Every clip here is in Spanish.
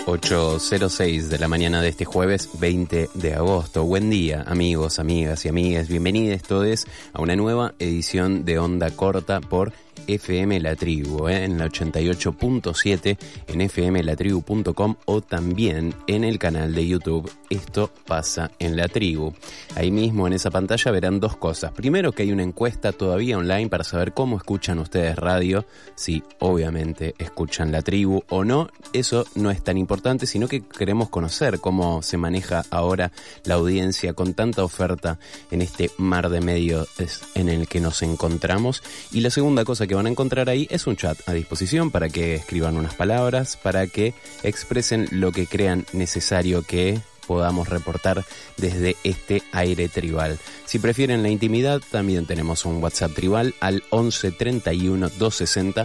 8:06 de la mañana de este jueves 20 de agosto. Buen día, amigos, amigas y amigues. Bienvenidos todos a una nueva edición de Onda Corta por FM La Tribu, en la 88.7, en fmlatribu.com o también en el canal de YouTube Esto Pasa en La Tribu. Ahí mismo en esa pantalla verán dos cosas. Primero, que hay una encuesta todavía online para saber cómo escuchan ustedes radio, si obviamente escuchan La Tribu o no. Eso no es tan importante, sino que queremos conocer cómo se maneja ahora la audiencia con tanta oferta en este mar de medios en el que nos encontramos. Y la segunda cosa que van a encontrar ahí es un chat a disposición para que escriban unas palabras, para que expresen lo que crean necesario que podamos reportar desde este aire tribal. Si prefieren la intimidad, también tenemos un WhatsApp tribal al 11 31 260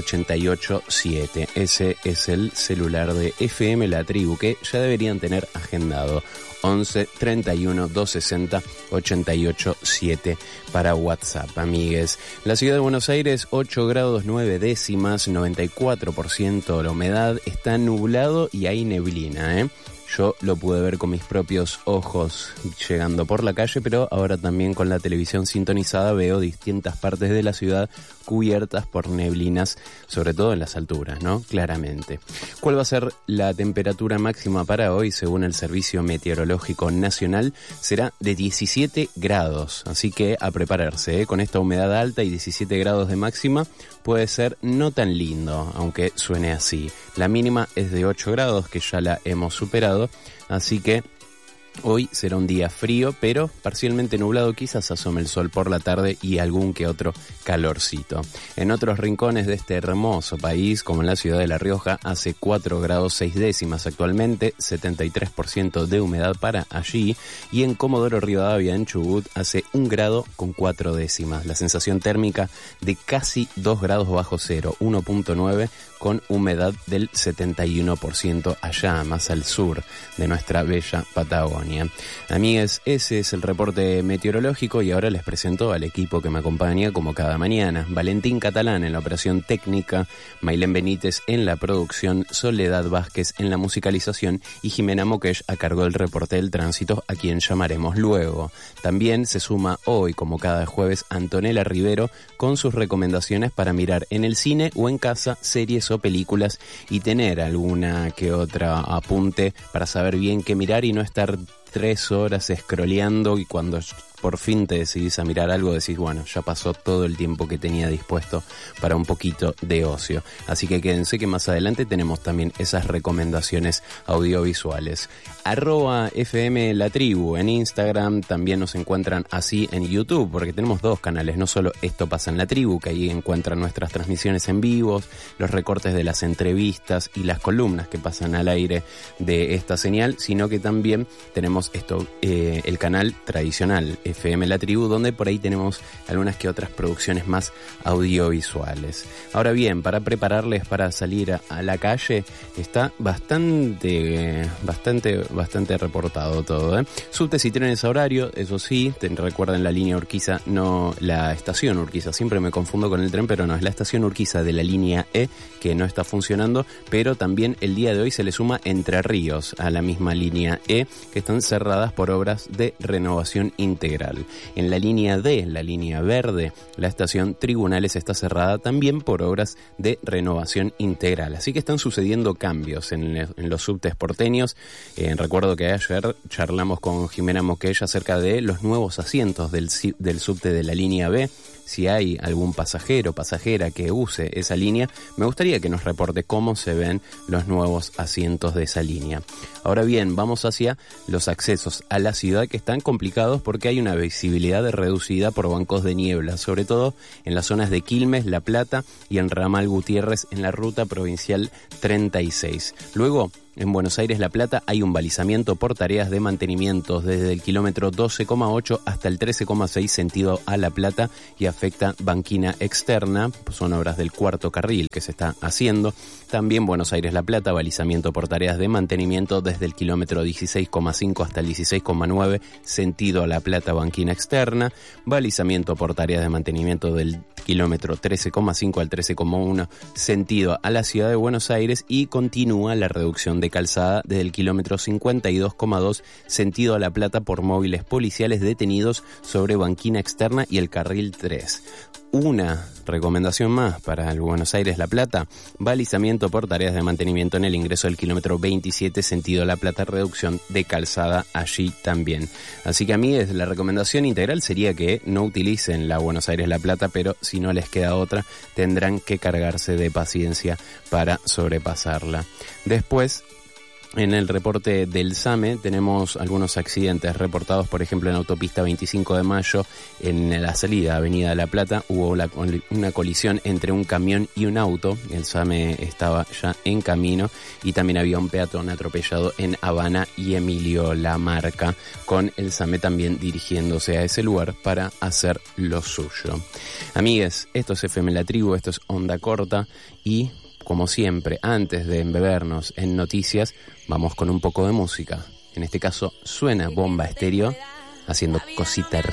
887. Ese es el celular de FM La Tribu que ya deberían tener agendado. 11 31 260 887 para WhatsApp, amigues. La ciudad de Buenos Aires, 8 grados 9 décimas, 94% la humedad, está nublado y hay neblina, Yo lo pude ver con mis propios ojos llegando por la calle, pero ahora también con la televisión sintonizada veo distintas partes de la ciudad cubiertas por neblinas, sobre todo en las alturas, ¿no? Claramente. ¿Cuál va a ser la temperatura máxima para hoy? Según el Servicio Meteorológico Nacional, será de 17 grados, así que a prepararse, con esta humedad alta y 17 grados de máxima puede ser no tan lindo, aunque suene así. La mínima es de 8 grados, que ya la hemos superado, así que hoy será un día frío, pero parcialmente nublado, quizás asome el sol por la tarde y algún que otro calorcito. En otros rincones de este hermoso país, como en la ciudad de La Rioja, hace 4 grados 6 décimas actualmente, 73% de humedad para allí, y en Comodoro Rivadavia, en Chubut, hace 1 grado con 4 décimas. La sensación térmica de casi 2 grados bajo cero, 1.9, con humedad del 71% allá, más al sur de nuestra bella Patagonia. Amigues, ese es el reporte meteorológico y ahora les presento al equipo que me acompaña como cada mañana. Valentín Catalán en la operación técnica, Maylén Benítez en la producción, Soledad Vázquez en la musicalización y Jimena Moquesh a cargo del reporte del tránsito, a quien llamaremos luego. También se suma hoy, como cada jueves, Antonella Rivero con sus recomendaciones para mirar en el cine o en casa series o películas y tener alguna que otra apunte para saber bien qué mirar y no estar 3 horas scrolleando y cuando por fin te decidís a mirar algo decís, bueno, ya pasó todo el tiempo que tenía dispuesto para un poquito de ocio. Así que quédense que más adelante tenemos también esas recomendaciones audiovisuales. @FM La Tribu en Instagram, también nos encuentran así en YouTube, porque tenemos 2 canales, no solo Esto Pasa en La Tribu, que ahí encuentran nuestras transmisiones en vivos, los recortes de las entrevistas y las columnas que pasan al aire de esta señal, sino que también tenemos el canal tradicional FM La Tribu, donde por ahí tenemos algunas que otras producciones más audiovisuales. Ahora bien, para prepararles para salir a la calle, está bastante reportado todo, Subtes y trenes a horario, eso sí, recuerden la línea Urquiza, no la estación Urquiza, siempre me confundo con el tren, pero no, es la estación Urquiza de la línea E que no está funcionando, pero también el día de hoy se le suma Entre Ríos a la misma línea E, que están cerradas por obras de renovación integral. En la línea D, la línea verde, la estación Tribunales está cerrada también por obras de renovación integral. Así que están sucediendo cambios en los subtes porteños. Recuerdo que ayer charlamos con Jimena Moquesh acerca de los nuevos asientos del subte de la línea B. Si hay algún pasajero o pasajera que use esa línea, me gustaría que nos reporte cómo se ven los nuevos asientos de esa línea. Ahora bien, vamos hacia los accesos a la ciudad, que están complicados porque hay una visibilidad reducida por bancos de niebla, sobre todo en las zonas de Quilmes, La Plata y en Ramal Gutiérrez en la ruta provincial 36. Luego, en Buenos Aires La Plata hay un balizamiento por tareas de mantenimiento desde el kilómetro 12,8 hasta el 13,6 sentido a La Plata y afecta banquina externa, son obras del cuarto carril que se está haciendo. También Buenos Aires La Plata, balizamiento por tareas de mantenimiento desde el kilómetro 16,5 hasta el 16,9 sentido a La Plata, banquina externa. Balizamiento por tareas de mantenimiento del kilómetro 13,5 al 13,1 sentido a la ciudad de Buenos Aires, y continúa la reducción de calzada desde el kilómetro 52,2 sentido a La Plata por móviles policiales detenidos sobre banquina externa y el carril 3. Una recomendación más para el Buenos Aires-La Plata: balizamiento por tareas de mantenimiento en el ingreso del kilómetro 27 sentido La Plata, reducción de calzada allí también. Así que, amigues, la recomendación integral sería que no utilicen la Buenos Aires-La Plata, pero si no les queda otra, tendrán que cargarse de paciencia para sobrepasarla. Después, en el reporte del SAME tenemos algunos accidentes reportados, por ejemplo, en autopista 25 de Mayo, en la salida Avenida de La Plata, hubo una colisión entre un camión y un auto. El SAME estaba ya en camino, y también había un peatón atropellado en Habana y Emilio Lamarca, con el SAME también dirigiéndose a ese lugar para hacer lo suyo. Amigues, esto es FM La Tribu, esto es Onda Corta, y como siempre, antes de embebernos en noticias, vamos con un poco de música. En este caso suena Bomba Estéreo haciendo Cosita